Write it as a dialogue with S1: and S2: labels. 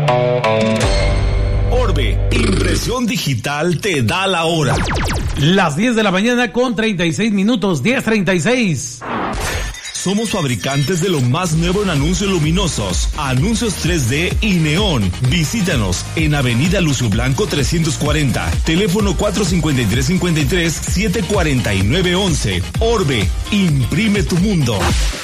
S1: Orbe, impresión digital te da la hora.
S2: Las 10 de la mañana con 36 minutos, 10:36.
S1: Somos fabricantes de lo más nuevo en anuncios luminosos, anuncios 3D y neón. Visítanos en Avenida Lucio Blanco 340, teléfono 453-53-749-11. Orbe, imprime tu mundo.